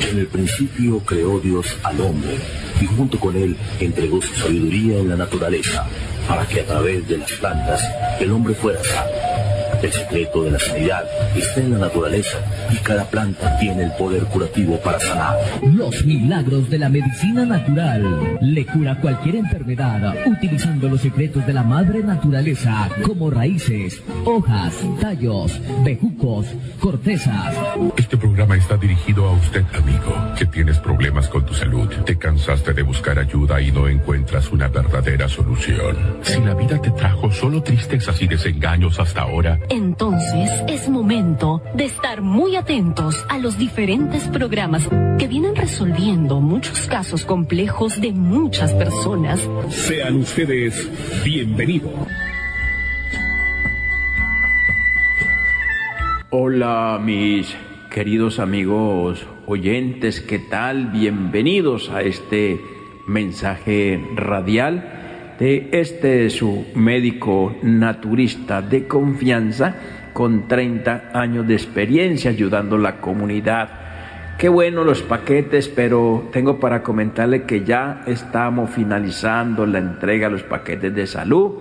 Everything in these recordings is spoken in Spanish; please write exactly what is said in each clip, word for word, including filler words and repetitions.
En el principio creó Dios al hombre y junto con él entregó su sabiduría en la naturaleza para que a través de las plantas el hombre fuera sano. El secreto de la sanidad está en la naturaleza y cada planta tiene el poder curativo para sanar. Los milagros de la medicina natural. Le cura cualquier enfermedad utilizando los secretos de la madre naturaleza como raíces, hojas, tallos, bejucos, cortezas. Este programa está dirigido a usted, amigo, que tienes problemas con tu salud. Te cansaste de buscar ayuda y no encuentras una verdadera solución. Si la vida te trajo solo tristezas y desengaños hasta ahora, entonces es momento de estar muy atentos a los diferentes programas que vienen resolviendo muchos casos complejos de muchas personas. Sean ustedes bienvenidos. Hola mis queridos amigos oyentes, ¿qué tal? Bienvenidos a este mensaje radial de este su médico naturista de confianza con treinta años de experiencia ayudando a la comunidad. Qué bueno los paquetes, pero tengo para comentarle que ya estamos finalizando la entrega de los paquetes de salud.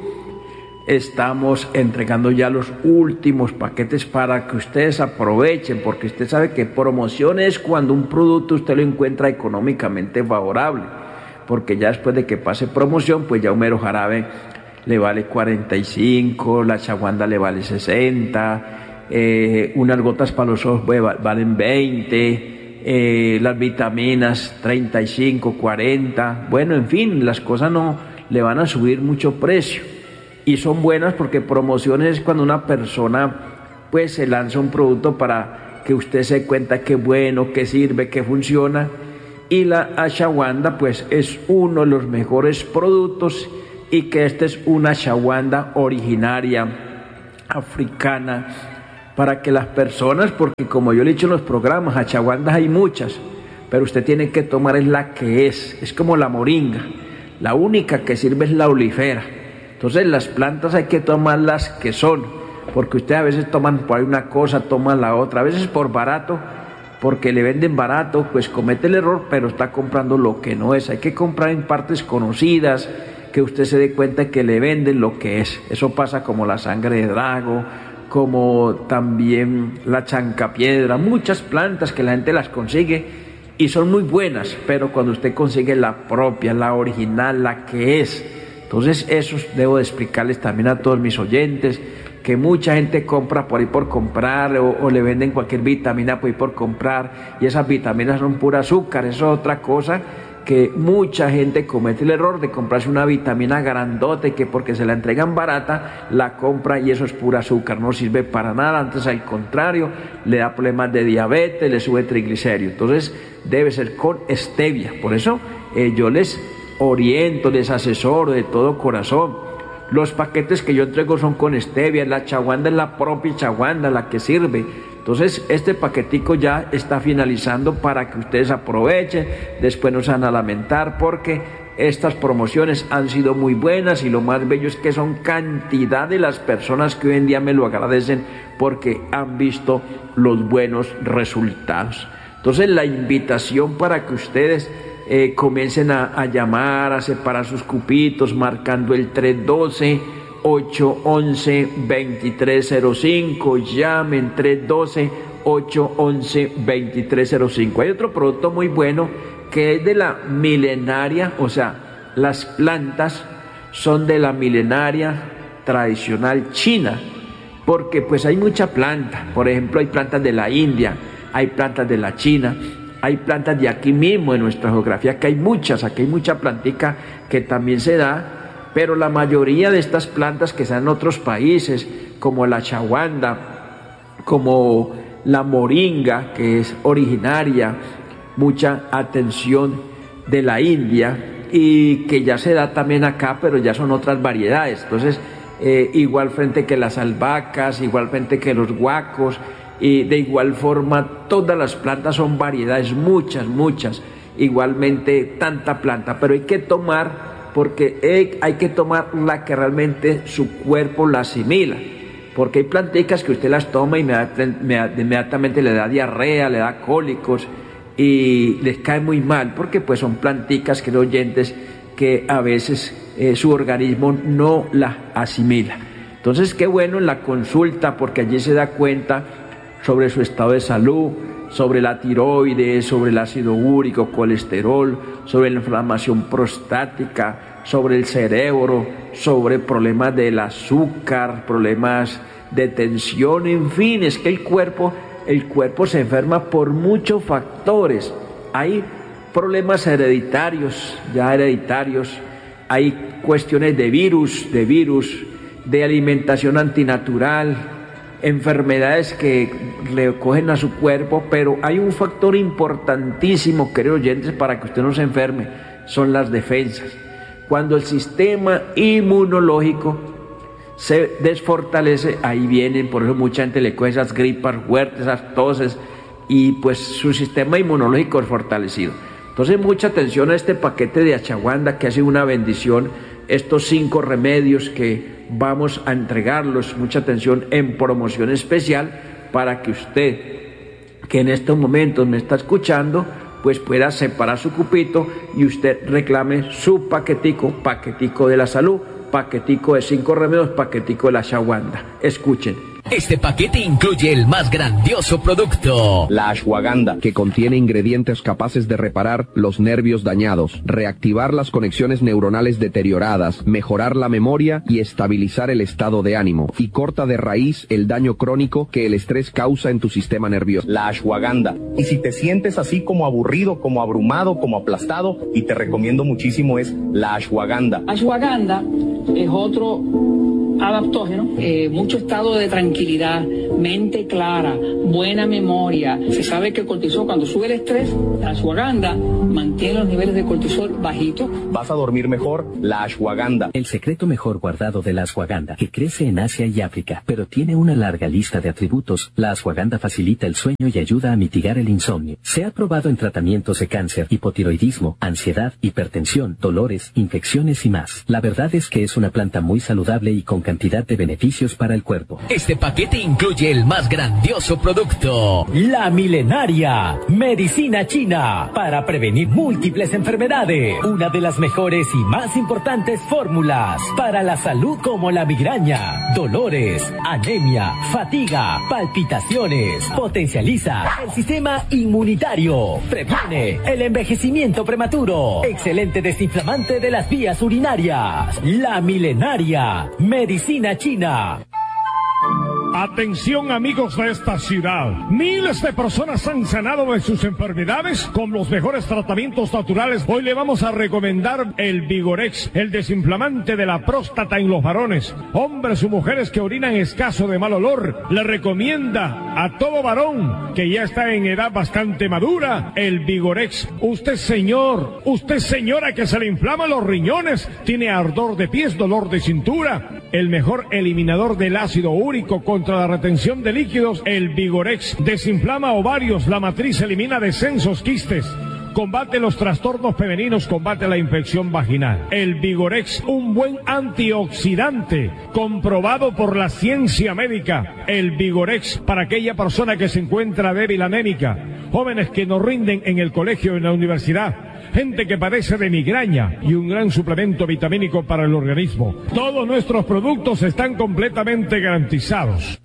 Estamos entregando ya los últimos paquetes para que ustedes aprovechen, porque usted sabe que promoción es cuando un producto usted lo encuentra económicamente favorable, porque ya después de que pase promoción, pues ya un mero jarabe le vale cuarenta y cinco, la chaguanda le vale sesenta, eh, unas gotas para los ojos pues, valen veinte, eh, las vitaminas treinta y cinco, cuarenta, bueno, en fin, las cosas no le van a subir mucho precio. Y son buenas porque promociones es cuando una persona pues se lanza un producto para que usted se dé cuenta que es bueno, que sirve, que funciona. Y la ashwagandha pues es uno de los mejores productos y que esta es una ashwagandha originaria africana para que las personas, porque como yo le he dicho en los programas, ashwagandhas hay muchas, pero usted tiene que tomar es la que es, es como la moringa, la única que sirve es la olifera. Entonces las plantas hay que tomar las que son, porque usted a veces toman por ahí una cosa, toman la otra, a veces por barato, porque le venden barato, pues comete el error, pero está comprando lo que no es. Hay que comprar en partes conocidas, que usted se dé cuenta que le venden lo que es. Eso pasa como la sangre de drago, como también la chancapiedra, muchas plantas que la gente las consigue y son muy buenas, pero cuando usted consigue la propia, la original, la que es. Entonces eso debo de explicarles también a todos mis oyentes, que mucha gente compra por ahí por comprar o, o le venden cualquier vitamina por ahí por comprar y esas vitaminas son pura azúcar. Eso es otra cosa que mucha gente comete el error de comprarse una vitamina grandote que porque se la entregan barata la compra y eso es pura azúcar, no sirve para nada, antes al contrario le da problemas de diabetes, le sube triglicéridos. Entonces debe ser con stevia. Por eso eh, yo les oriento, les asesoro de todo corazón. Los paquetes que yo entrego son con stevia, la chaguanda es la propia chaguanda, la que sirve. Entonces este paquetico ya está finalizando para que ustedes aprovechen, después no se van a lamentar porque estas promociones han sido muy buenas y lo más bello es que son cantidad de las personas que hoy en día me lo agradecen porque han visto los buenos resultados. Entonces la invitación para que ustedes Eh, comiencen a, a llamar, a separar sus cupitos, marcando el tres uno dos, ocho uno uno, dos tres cero cinco, llamen tres uno dos, ocho uno uno, dos tres cero cinco. Hay otro producto muy bueno que es de la milenaria, o sea, las plantas son de la milenaria tradicional china, porque pues hay mucha planta, por ejemplo hay plantas de la India, hay plantas de la China, hay plantas de aquí mismo en nuestra geografía, que hay muchas, aquí hay mucha plantica que también se da, pero la mayoría de estas plantas que se dan en otros países, como la ashwagandha, como la moringa, que es originaria, mucha atención de la India, y que ya se da también acá, pero ya son otras variedades. Entonces, eh, igual frente que las albahacas, igual frente que los guacos, y de igual forma todas las plantas son variedades, muchas, muchas, igualmente tanta planta, pero hay que tomar, porque hay que tomar la que realmente su cuerpo la asimila, porque hay planticas que usted las toma y inmediatamente le da diarrea, le da cólicos, y les cae muy mal porque pues son planticas, queridos oyentes, que a veces eh, su organismo no las asimila. Entonces qué bueno en la consulta, porque allí se da cuenta sobre su estado de salud, sobre la tiroides, sobre el ácido úrico, colesterol, sobre la inflamación prostática, sobre el cerebro, sobre problemas del azúcar, problemas de tensión, en fin, es que el cuerpo, el cuerpo se enferma por muchos factores. Hay problemas hereditarios, ya hereditarios, hay cuestiones de virus, de virus, de alimentación antinatural, enfermedades que le cogen a su cuerpo, pero hay un factor importantísimo, queridos oyentes, para que usted no se enferme, son las defensas. Cuando el sistema inmunológico se desfortalece, ahí vienen, por eso mucha gente le coge esas gripas fuertes, esas toses, y pues su sistema inmunológico es fortalecido. Entonces mucha atención a este paquete de ashwagandha, que ha sido una bendición, estos cinco remedios que vamos a entregarlos, mucha atención en promoción especial, para que usted, que en estos momentos me está escuchando, pues pueda separar su cupito y usted reclame su paquetico, paquetico de la salud, paquetico de cinco remedios, paquetico de la ashwagandha. Escuchen. Este paquete incluye el más grandioso producto, la ashwagandha, que contiene ingredientes capaces de reparar los nervios dañados, reactivar las conexiones neuronales deterioradas, mejorar la memoria y estabilizar el estado de ánimo, y corta de raíz el daño crónico que el estrés causa en tu sistema nervioso. La ashwagandha. Y si te sientes así como aburrido, como abrumado, como aplastado, y te recomiendo muchísimo, es la ashwagandha. Ashwagandha es otro adaptógeno, eh, mucho estado de tranquilidad, mente clara, buena memoria. Se sabe que el cortisol, cuando sube el estrés, la ashwagandha mantiene los niveles de cortisol bajitos. Vas a dormir mejor, la ashwagandha. El secreto mejor guardado de la ashwagandha, que crece en Asia y África, pero tiene una larga lista de atributos. La ashwagandha facilita el sueño y ayuda a mitigar el insomnio. Se ha probado en tratamientos de cáncer, hipotiroidismo, ansiedad, hipertensión, dolores, infecciones y más. La verdad es que es una planta muy saludable y con cantidad de beneficios para el cuerpo. Este paquete incluye el más grandioso producto, la milenaria medicina china, para prevenir múltiples enfermedades. Una de las mejores y más importantes fórmulas para la salud, como la migraña, dolores, anemia, fatiga, palpitaciones. Potencializa el sistema inmunitario, previene el envejecimiento prematuro, excelente desinflamante de las vías urinarias. La milenaria medicina china. Atención, amigos de esta ciudad. Miles de personas han sanado de sus enfermedades con los mejores tratamientos naturales. Hoy le vamos a recomendar el Vigorex, el desinflamante de la próstata en los varones, hombres o mujeres que orinan escaso de mal olor. Le recomienda a todo varón que ya está en edad bastante madura el Vigorex. Usted, señor, usted, señora, que se le inflaman los riñones, tiene ardor de pies, dolor de cintura, el mejor eliminador del ácido úrico contra la retención de líquidos, el Vigorex. Desinflama ovarios, la matriz, elimina descensos, quistes, combate los trastornos femeninos, combate la infección vaginal. El Vigorex, un buen antioxidante, comprobado por la ciencia médica. El Vigorex, para aquella persona que se encuentra débil, anémica, jóvenes que no rinden en el colegio, en la universidad, gente que padece de migraña, y un gran suplemento vitamínico para el organismo. Todos nuestros productos están completamente garantizados.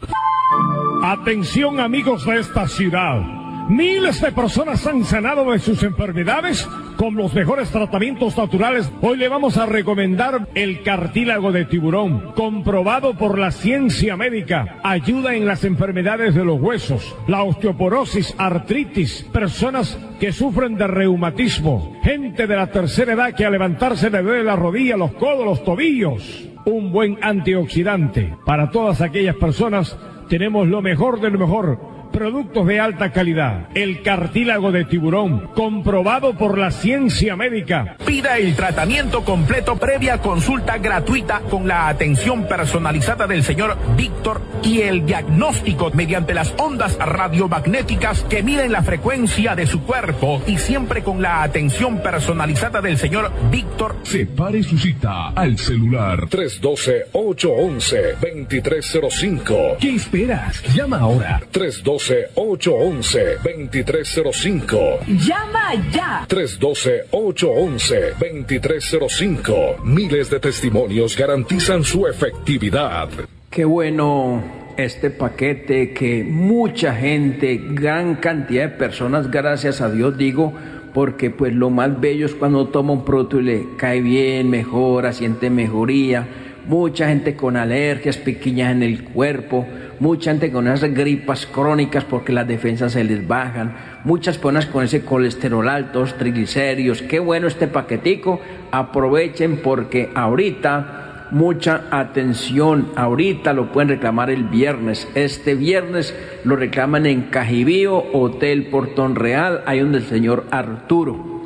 Atención, amigos de esta ciudad. Miles de personas han sanado de sus enfermedades con los mejores tratamientos naturales. Hoy le vamos a recomendar el cartílago de tiburón, comprobado por la ciencia médica. Ayuda en las enfermedades de los huesos, la osteoporosis, artritis, personas que sufren de reumatismo, gente de la tercera edad que al levantarse le duele la rodilla, los codos, los tobillos. Un buen antioxidante. Para todas aquellas personas tenemos lo mejor de lo mejor. Productos de alta calidad. El cartílago de tiburón, comprobado por la ciencia médica. Pida el tratamiento completo previa consulta gratuita con la atención personalizada del señor Víctor y el diagnóstico mediante las ondas radiomagnéticas que miden la frecuencia de su cuerpo, y siempre con la atención personalizada del señor Víctor. Separe su cita al celular tres uno dos, ocho uno uno, dos tres cero cinco. ¿Qué esperas? Llama ahora. tres dos uno dos, ocho uno uno, dos tres cero cinco. ¡Llama ya! tres uno dos, ocho uno uno, dos tres cero cinco. Miles de testimonios garantizan su efectividad. Qué bueno este paquete que mucha gente, gran cantidad de personas, gracias a Dios digo, porque pues lo más bello es cuando toma un producto y le cae bien, mejora, siente mejoría. Mucha gente con alergias pequeñas en el cuerpo, mucha gente con esas gripas crónicas porque las defensas se les bajan, muchas personas con ese colesterol alto, triglicéridos. Qué bueno este paquetico, aprovechen porque ahorita, mucha atención, ahorita lo pueden reclamar el viernes, este viernes lo reclaman en Cajibío, Hotel Portón Real, ahí donde el señor Arturo.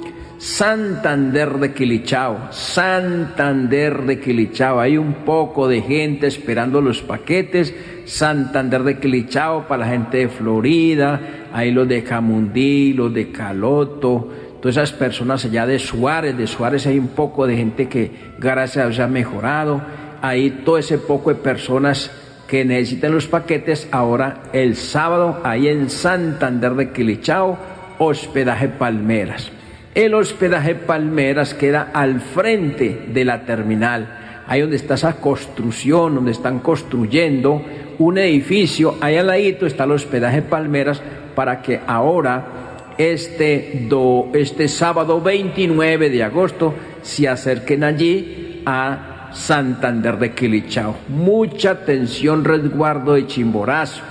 Santander de Quilichao, Santander de Quilichao, hay un poco de gente esperando los paquetes. Santander de Quilichao para la gente de Florida, hay los de Jamundí, los de Caloto, todas esas personas allá de Suárez, de Suárez hay un poco de gente que gracias a Dios ha mejorado, ahí todo ese poco de personas que necesitan los paquetes. Ahora el sábado, ahí en Santander de Quilichao, hospedaje Palmeras. El hospedaje Palmeras queda al frente de la terminal, ahí donde está esa construcción, donde están construyendo un edificio, ahí al ladito está el hospedaje Palmeras, para que ahora este, do, este sábado veintinueve de agosto se acerquen allí a Santander de Quilichao. Mucha atención, resguardo de Chimborazo,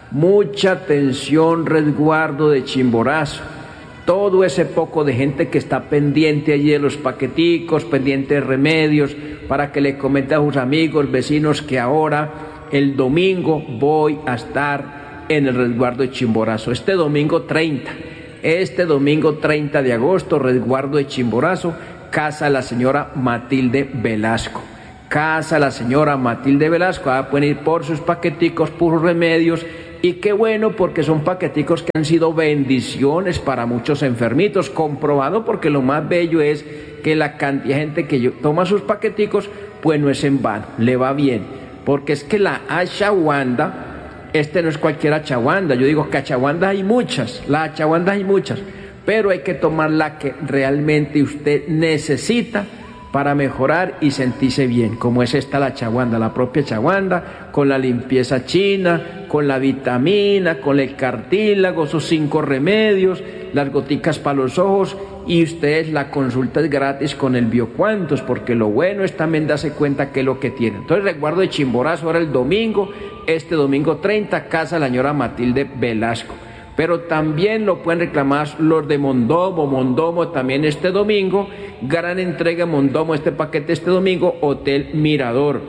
mucha atención, resguardo de Chimborazo. Todo ese poco de gente que está pendiente allí de los paqueticos, pendiente de remedios, para que le comente a sus amigos, vecinos, que ahora el domingo voy a estar en el resguardo de Chimborazo. Este domingo treinta, este domingo treinta de agosto, resguardo de Chimborazo, casa de la señora Matilde Velasco. Casa de la señora Matilde Velasco, ah, pueden ir por sus paqueticos, puros remedios. Y qué bueno, porque son paqueticos que han sido bendiciones para muchos enfermitos, comprobado, porque lo más bello es que la cantidad de gente que toma sus paqueticos, pues no es en vano, le va bien, porque es que la ashwagandha, este no es cualquier ashwagandha, yo digo que ashwagandha hay muchas, la ashwagandha hay muchas, pero hay que tomar la que realmente usted necesita para mejorar y sentirse bien, como es esta la ashwagandha, la propia ashwagandha, con la limpieza china, con la vitamina, con el cartílago, esos cinco remedios, las goticas para los ojos, y ustedes la consulta es gratis con el Biocuantos, porque lo bueno es también darse cuenta qué es lo que tienen. Entonces, resguardo de Chimborazo ahora el domingo, este domingo treinta, casa de la señora Matilde Velasco. Pero también lo pueden reclamar los de Mondomo, Mondomo también este domingo, gran entrega Mondomo, este paquete este domingo, Hotel Mirador.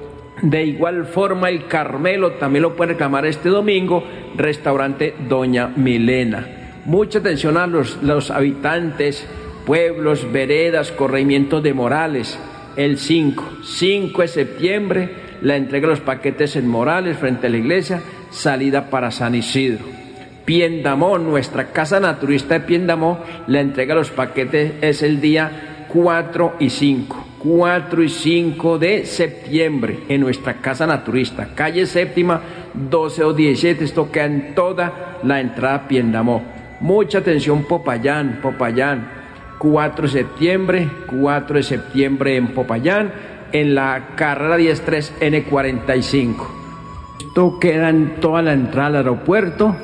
De igual forma el Carmelo también lo pueden reclamar este domingo, restaurante Doña Milena. Mucha atención a los, los habitantes, pueblos, veredas, corregimientos de Morales, el cinco, cinco de septiembre, la entrega de los paquetes en Morales frente a la iglesia, salida para San Isidro. Piendamó, nuestra casa naturista de Piendamó, la entrega de los paquetes es el día cuatro y cinco, cuatro y cinco de septiembre en nuestra casa naturista, calle séptima, doce o diecisiete, esto queda en toda la entrada a Piendamó. Mucha atención Popayán, Popayán, cuatro de septiembre, cuatro de septiembre en Popayán, en la carrera diez tres ene cuarenta y cinco. Esto queda en toda la entrada al aeropuerto.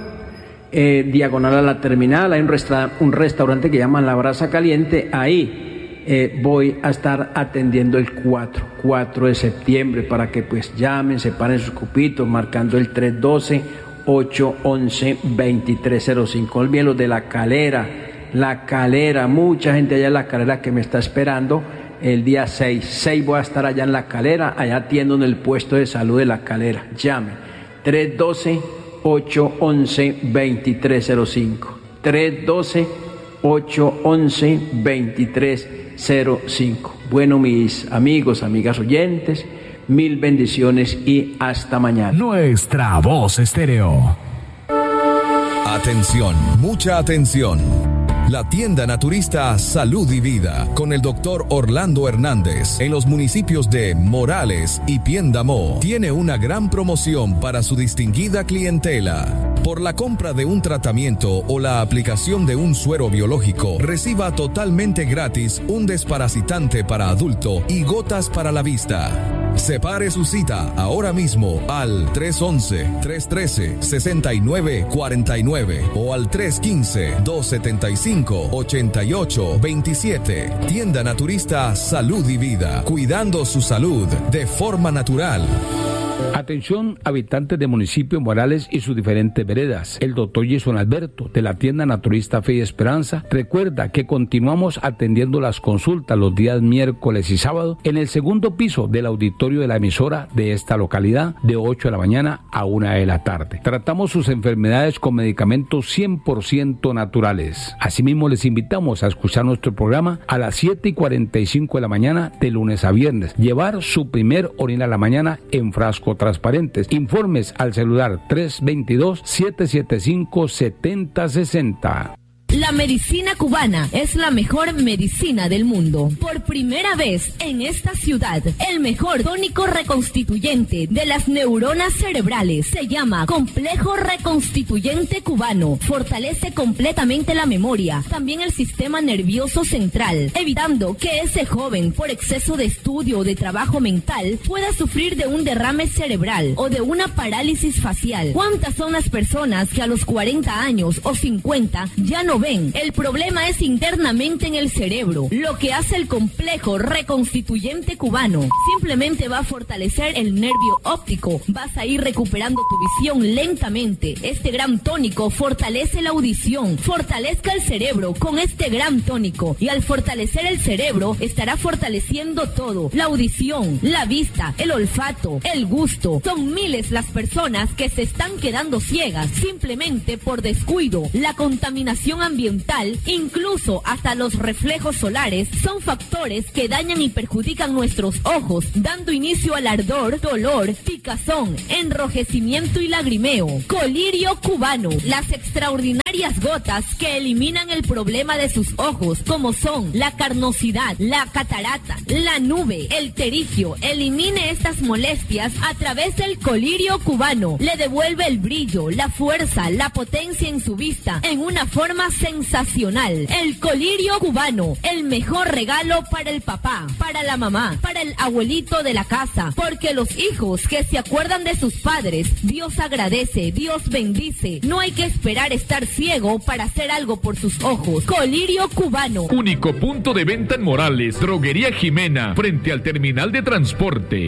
Eh, diagonal a la terminal, hay un, resta un restaurante que llaman La Brasa Caliente, ahí eh, voy a estar atendiendo el cuatro, cuatro de septiembre, para que pues llamen, separen sus cupitos, marcando el tres uno dos, ocho uno uno, dos tres cero cinco. Olviden los de La Calera, La Calera, mucha gente allá en La Calera que me está esperando el día seis, seis voy a estar allá en La Calera, allá atiendo en el puesto de salud de La Calera, llamen, tres uno dos, ocho uno uno, dos tres cero cinco, tres uno dos, ocho uno uno, dos tres cero cinco. Bueno, mis amigos, amigas oyentes, mil bendiciones y hasta mañana. Nuestra Voz Estéreo. Atención, mucha atención. La tienda naturista Salud y Vida con el doctor Orlando Hernández en los municipios de Morales y Piendamó tiene una gran promoción para su distinguida clientela. Por la compra de un tratamiento o la aplicación de un suero biológico, reciba totalmente gratis un desparasitante para adulto y gotas para la vista. Separe su cita ahora mismo al tres once, tres trece, sesenta y nueve cuarenta y nueve o al tres quince, dos setenta y cinco, ochenta y ocho veintisiete. Tienda Naturista Salud y Vida, cuidando su salud de forma natural. Atención, habitantes de municipio Morales y sus diferentes veredas. El doctor Jason Alberto, de la tienda naturista Fe y Esperanza, recuerda que continuamos atendiendo las consultas los días miércoles y sábado en el segundo piso del auditorio de la emisora de esta localidad, de ocho de la mañana a una de la tarde. Tratamos sus enfermedades con medicamentos cien por ciento naturales. Asimismo, les invitamos a escuchar nuestro programa a las siete y cuarenta y cinco de la mañana de lunes a viernes. Llevar su primer orina a la mañana en frasco transparentes. Informes al celular tres veintidós, siete setenta y cinco, setenta sesenta. La medicina cubana es la mejor medicina del mundo. Por primera vez en esta ciudad, el mejor tónico reconstituyente de las neuronas cerebrales se llama Complejo Reconstituyente Cubano. Fortalece completamente la memoria, también el sistema nervioso central, evitando que ese joven, por exceso de estudio o de trabajo mental, pueda sufrir de un derrame cerebral o de una parálisis facial. ¿Cuántas son las personas que a los cuarenta años o cincuenta ya no ven? El problema es internamente en el cerebro. Lo que hace el Complejo Reconstituyente Cubano simplemente va a fortalecer el nervio óptico. Vas a ir recuperando tu visión lentamente. Este gran tónico fortalece la audición. Fortalezca el cerebro con este gran tónico. Y al fortalecer el cerebro, estará fortaleciendo todo. La audición, la vista, el olfato, el gusto. Son miles las personas que se están quedando ciegas simplemente por descuido. La contaminación ambiental, incluso hasta los reflejos solares, son factores que dañan y perjudican nuestros ojos, dando inicio al ardor, dolor, picazón, enrojecimiento y lagrimeo. Colirio cubano, las extraordinarias gotas que eliminan el problema de sus ojos, como son la carnosidad, la catarata, la nube, el terigio. Elimine estas molestias a través del colirio cubano. Le devuelve el brillo, la fuerza, la potencia en su vista, en una forma sensacional. El colirio cubano, el mejor regalo para el papá, para la mamá, para el abuelito de la casa, porque los hijos que se acuerdan de sus padres, Dios agradece, Dios bendice. No hay que esperar estar ciego para hacer algo por sus ojos. Colirio cubano. Único punto de venta en Morales, Droguería Jimena, frente al terminal de transporte.